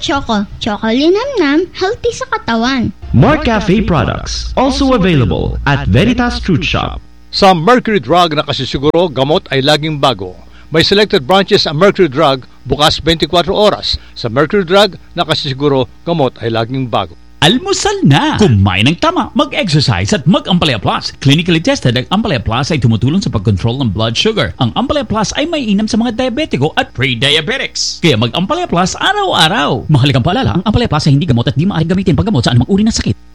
Choco. Choco linamnam, healthy sa katawan. Mark Cafe products, also available at Veritas Fruit Shop. Sa Mercury Drug na kasisiguro gamot ay laging bago. May selected branches ang Mercury Drug, bukas 24 oras. Sa Mercury Drug na kasisiguro gamot ay laging bago. Almusal na! Kumain ng tama, mag-exercise at mag-Ampalaya Plus. Clinically tested, ang Ampalaya Plus ay tumutulong sa pag-control ng blood sugar. Ang Ampalaya Plus ay may inam sa mga diabetiko at pre-diabetics. Kaya mag-Ampalaya Plus araw-araw. Mahalagang paalala, ang Ampalaya Plus ay hindi gamot at di maaaring gamitin paggamot sa anumang uri ng sakit.